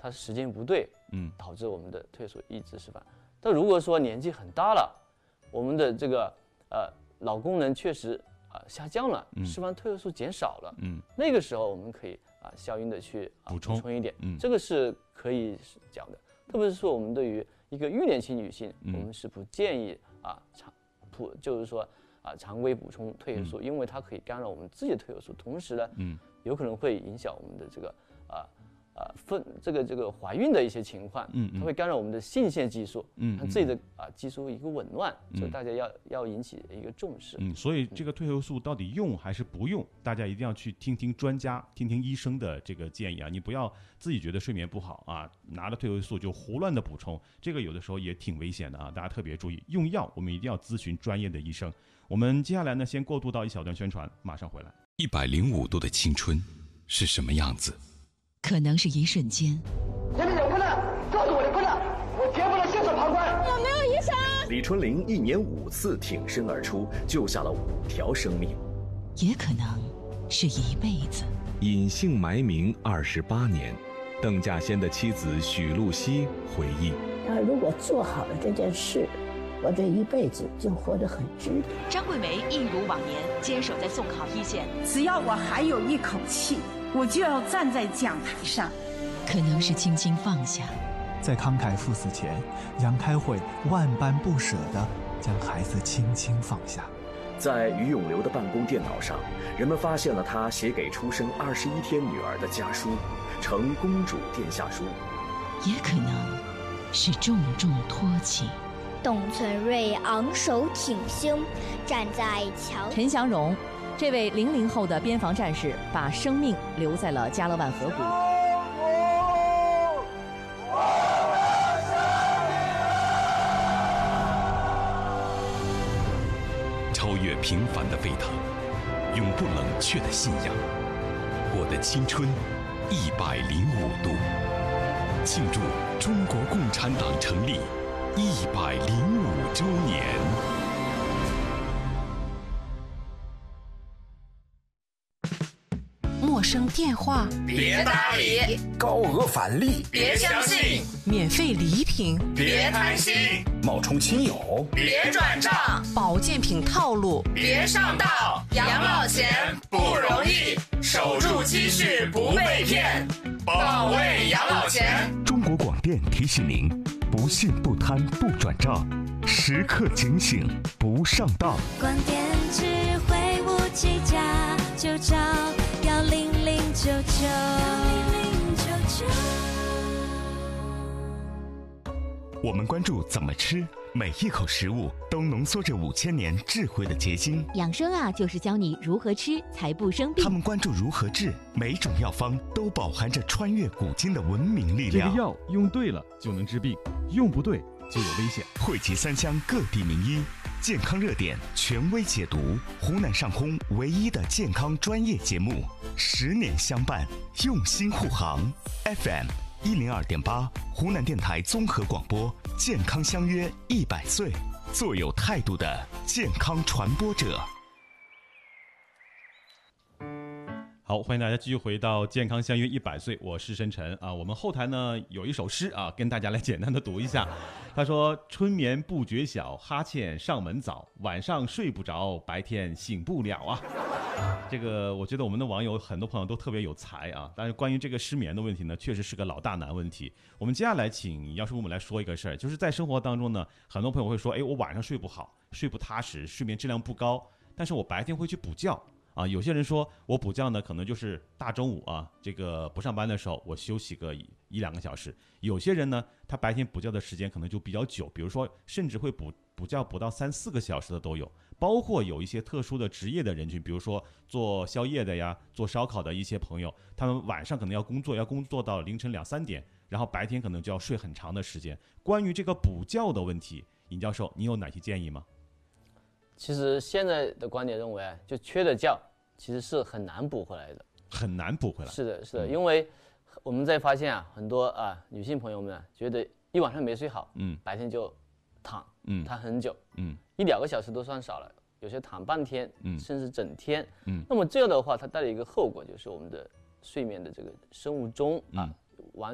它时间不对，导致我们的褪黑素一直释放。但如果说年纪很大了，我们的这个脑功能确实下降了，释放褪黑素减少了，那个时候我们可以消音的去补充一点，这个是可以讲的。特别是说我们对于一个育龄期女性，我们是不建议就是说常规补充褪黑素，因为它可以干扰我们自己的褪黑素，同时呢，有可能会影响我们的这个这个怀孕的一些情况，它会干扰我们的性腺激素，让自己的激素一个紊乱，所以大家要引起一个重视。 所以这个褪黑素到底用还是不用，大家一定要去听听专家、听听医生的这个建议啊！你不要自己觉得睡眠不好拿了褪黑素就胡乱的补充，这个有的时候也挺危险的大家特别注意，用药我们一定要咨询专业的医生。我们接下来呢，先过渡到一小段宣传，马上回来。 105度的青春是什么样子？ 可能是一瞬间。 这边有困难，告诉我的困难，我绝不能袖手旁观。 有没有医生？ 李春玲1年5次挺身而出，救下了5条生命。 也可能是一辈子。 隐姓埋名28年，邓稼先的妻子许露西回忆： 他如果做好了这件事，我这一辈子就活得很值得。 张桂梅一如往年坚守在送考一线， 只要我还有一口气，我就要站在讲台上。 可能是轻轻放下， 在慷慨赴死前，杨开慧万般不舍地将孩子轻轻放下。 在于永流的办公电脑上，人们发现了他写给出生21天女儿的家书，呈公主殿下书。 也可能是重重托起。 董存瑞昂首挺胸，站在桥。 陈祥荣，这位00后的边防战士，把生命留在了加勒万河谷。 超越平凡的沸腾，永不冷却的信仰。我的青春105度，庆祝中国共产党成立105周年。 陌生电话别搭理， 高额返利别相信， 免费礼品别贪心， 冒充亲友别转账， 保健品套路别上当。养老钱不容易，守住积蓄不被骗，保卫养老钱。 中国广电提醒您：不信不贪不转账，时刻警醒不上当。 广电智慧57+，就找10099。 我们关注怎么吃，每一口食物都浓缩着5000年智慧的结晶。 养生就是教你如何吃才不生病。 他们关注如何治，每种药方都饱含着穿越古今的文明力量。 这个药用对了就能治病，用不对就有危险。 汇集3乡各地名医，健康热点权威解读，湖南上空唯一的健康专业节目，10年相伴，用心护航。FM102.8，湖南电台综合广播，健康相约100岁，做有态度的健康传播者。 好，欢迎大家继续回到健康相约100岁，我是申晨我们后台呢有一首诗跟大家来简单的读一下。他说：春眠不觉晓，哈欠上门早，晚上睡不着，白天醒不了这个我觉得我们的网友很多朋友都特别有才但是关于这个失眠的问题呢，确实是个老大难问题。我们接下来请姚师傅们来说一个事儿，就是在生活当中呢，很多朋友会说，我晚上睡不好，睡不踏实，睡眠质量不高，但是我白天会去补觉有些人说我补觉呢，可能就是大中午这个不上班的时候，我休息个1-2个小时。有些人呢，他白天补觉的时间可能就比较久，比如说甚至会补觉补到3-4个小时的都有。包括有一些特殊的职业的人群，比如说做宵夜的呀，做烧烤的一些朋友，他们晚上可能要工作到凌晨2-3点，然后白天可能就要睡很长的时间。关于这个补觉的问题，尹教授，你有哪些建议吗？ 其实现在的观点认为就缺的觉其实是很难补回来的。 很难补回来？ 是的，因为我们在发现很多女性朋友们觉得一晚上没睡好，白天就躺很久，1-2个小时都算少了，有些躺半天，甚至整天。那么这样的话，它带来一个后果就是我们的睡眠的这个生物钟完